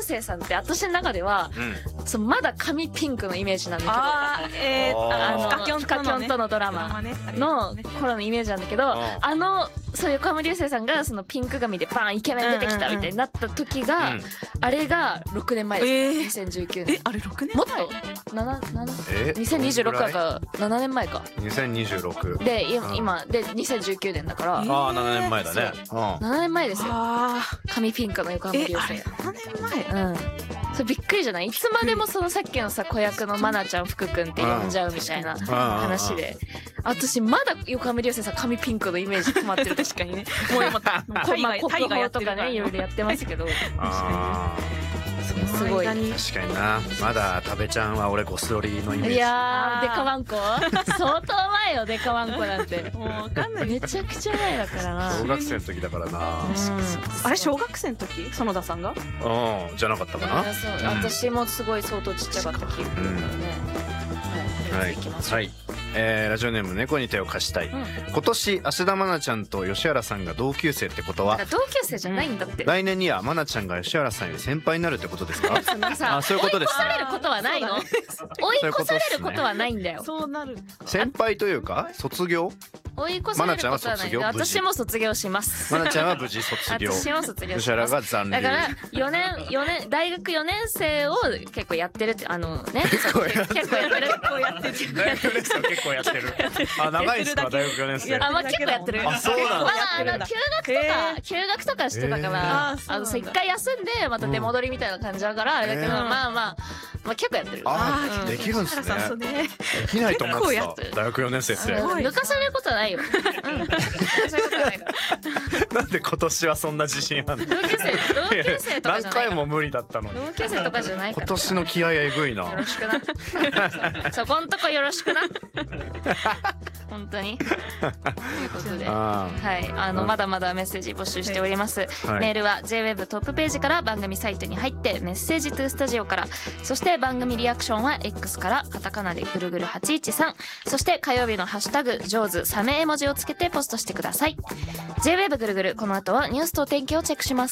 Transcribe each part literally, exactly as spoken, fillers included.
星さんって私の中では、うん、そのまだ髪ピンクのイメージなんだけど、 あー、えー、あのフカキョンとのドラマの頃のイメージなんだけど、あのそう横浜流星さんがそのピンク髪でバーンイケメン出てきたみたいになった時が、うんうんうん、あれがろくねんまえです、えー、にせんじゅうきゅうねん。 え、あれろくねんまえ？ もっとなな、なな、にせんにじゅうろくだからななねんまえか。 にせんにじゅうろくで今でにせんじゅうきゅうねんだから、 ああななねんまえだね。 ななねんまえですよ。髪ピンクの横浜流星。 え、あれななねんまえ？ うん。それびっくりじゃない？いつまでもそのさっきのさ子役のマナちゃん福くんって呼んじゃうみたいな話で、私まだ横浜流星さん髪ピンクのイメージ決まってる。確かにね。もう今国宝とかねいろいろやってますけど。すごい。 確かにな。まだ食べちゃんは俺ゴスロリのイメージ。 いやーデカワンコ相当前よデカワンコなんて。もうわかんない。めちゃくちゃ前だからな。 小学生の時だからな。 あれ小学生の時園田さんが？ うんじゃなかったかな。 私もすごい相当ちっちゃかった記憶だね。 はい。はい。えー、ラジオネーム猫に手を貸したい、うん、今年芦田愛菜ちゃんと吉原さんが同級生ってことは同級生じゃないんだって、 うん、来年には愛菜ちゃんが吉原さんより先輩になるってことですか？ そのさあそういうことです、 追い越されることはないの？追い越されることはないんだよ。 そうなる。 先輩というか卒業？ 追い越されることはない。私も卒業します。 愛菜ちゃんは無事卒業。 私も卒業します。 吉原が残留。 だからよねんよねん大学よねん生を結構やってるってあのね結構やってる結構やってる結構やってる大学よねん生結構やってる。あ長いですか大学よねん生。 あまあ結構やってる。 あそうなんだ。 まああの休学とか休学とかしてたからあの一回休んでまた出戻りみたいな感じだからあれだけどまあまあまあ結構やってる。 あできるんですね。できないと思ってた。大学よねん生って抜かされることはないよ。 なんで今年はそんな自信あるの？同級生同級生とかじゃない。 何回も無理だったのに。 同級生とかじゃないから。 今年の気合えぐいな。 よろしくな。そこんとこよろしくな。本当に。ということで、はい、あのまだまだメッセージ募集しております。はい、メールは ジェイウェブ トップページから番組サイトに入ってメッセージトゥースタジオから、そして番組リアクションは X からカタカナでぐるぐるはちいちさん、そして火曜日のハッシュタグジョーズサメ絵文字をつけてポストしてください。 ジェイウェブ ぐるぐる、この後はニュースと天気をチェックします。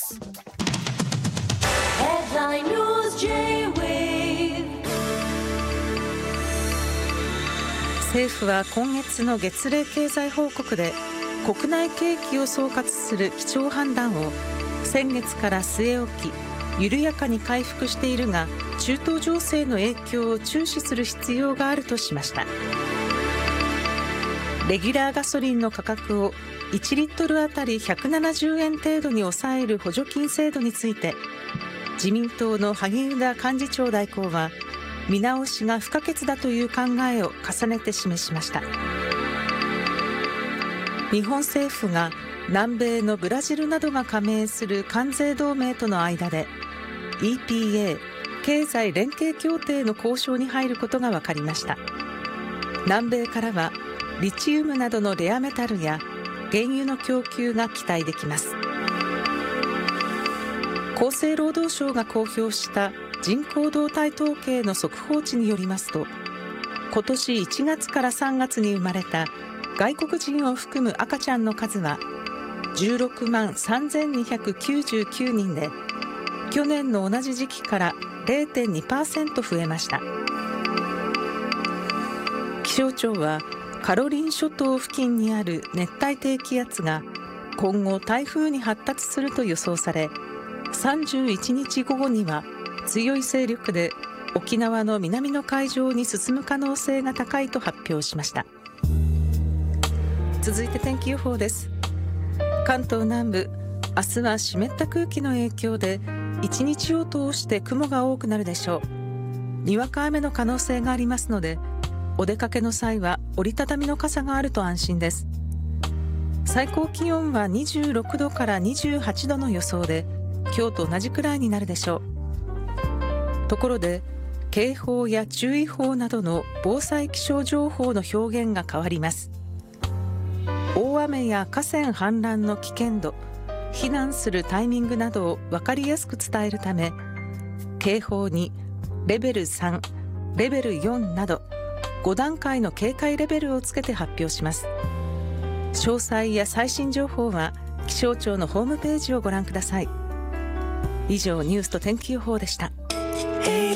政府は今月の月例経済報告で国内景気を総括する基調判断を先月から据え置き、緩やかに回復しているが中東情勢の影響を注視する必要があるとしました。レギュラーガソリンの価格をいちリットルあたりひゃくななじゅうえん程度に抑える補助金制度について、自民党の萩生田幹事長代行は見直しが不可欠だという考えを重ねて示しました。日本政府が南米のブラジルなどが加盟する関税同盟との間で イーピーエー 経済連携協定の交渉に入ることが分かりました。南米からはリチウムなどのレアメタルや原油の供給が期待できます。厚生労働省が公表した人口動態統計の速報値によりますと、今年いちがつからさんがつに生まれた外国人を含む赤ちゃんの数はじゅうろくまんさんぜんにひゃくきゅうじゅうきゅうにんで、去年の同じ時期から れいてんにパーセント 増えました。気象庁はカロリン諸島付近にある熱帯低気圧が今後台風に発達すると予想され、さんじゅういちにち午後には強い勢力で沖縄の南の海上に進む可能性が高いと発表しました。続いて天気予報です。関東南部、明日は湿った空気の影響で一日を通して雲が多くなるでしょう。にわか雨の可能性がありますので、お出かけの際は折りたたみの傘があると安心です。最高気温はにじゅうろくどからにじゅうはちどの予想で、今日と同じくらいになるでしょう。ところで警報や注意報などの防災気象情報の表現が変わります。大雨や河川氾濫の危険度、避難するタイミングなどを分かりやすく伝えるため、警報にレベルさん、レベルよんなどごだんかいの警戒レベルをつけて発表します。詳細や最新情報は気象庁のホームページをご覧ください。 以上ニュースと天気予報でした。